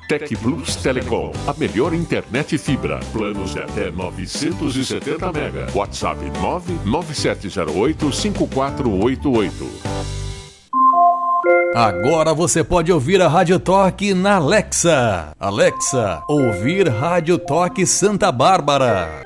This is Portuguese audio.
Tec Plus Telecom, a melhor internet fibra. Planos de até 970 mega. WhatsApp 99708-5488. Agora você pode ouvir a Rádio Toque na Alexa. Alexa, ouvir Rádio Toque Santa Bárbara.